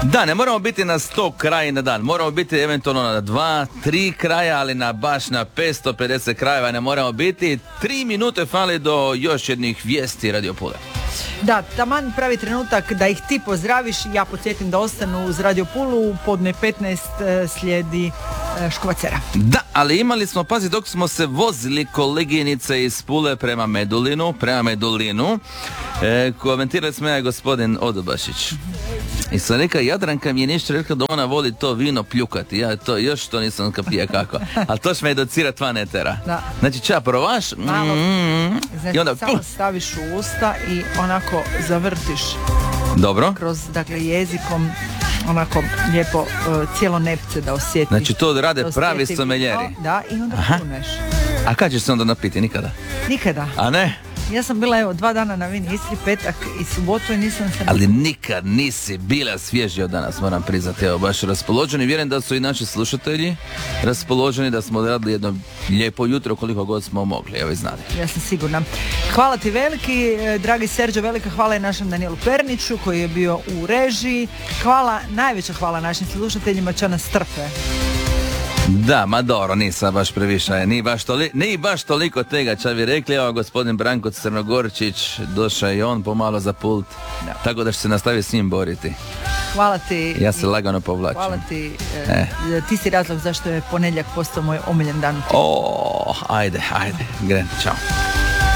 Da, ne moramo biti na 100 kraja na dan, moramo biti eventualno na 2, 3 kraja, ali baš na 550 krajeva ne moramo biti. 3 minute fali do još jednih vijesti Radio Pule. Da, taman pravi trenutak da ih ti pozdraviš. Ja podsjetim da ostanu uz Radio Pulu. U podne 15 slijedi Škvacera. Da, ali imali smo, pazi, dok smo se vozili koleginice iz Pule prema Medulinu, komentirali smo ja i gospodin Odobašić. I sam rekao, Jadranka mi je nešto rekla da ona voli to vino pljukati. Ja to još to nisam kapija kako. Ali to će me educirati van etera. Da. Znači, ča provaš? Znači, i onda samo staviš u usta i onako zavrtiš. Dobro. Kroz, dakle, jezikom onako lijepo cijelo nepce da osjetiš. Znači, to rade pravi someljeri. Da, i onda puneš. A kad ćeš se onda napiti? Nikada? Nikada. A ne? Ja sam bila 2 dana na Vini Istri, petak i subotu i nisam se... Ali nikad nisi bila svježija danas, moram priznati. Evo, baš raspoloženi. Vjerujem da su i naši slušatelji raspoloženi, da smo radili jedno lijepo jutro koliko god smo mogli. Evo i znali. Ja sam sigurna. Hvala ti veliki, dragi Serđo, velika hvala i našem Danielu Perniću koji je bio u režiji. Najveća hvala našim slušateljima, će nas trpe. Da, ma dobro, nisam baš previše, ni baš toliko tega, ča bi rekli. Evo, gospodin Branko Crnogorčić, došao i on pomalo za pult, tako da će se nastaviti s njim boriti. Hvala ti. Ja se lagano povlačim. Hvala ti. Ti si razlog zašto je ponedjeljak postao moj omiljen dan. Ajde, gren, čao.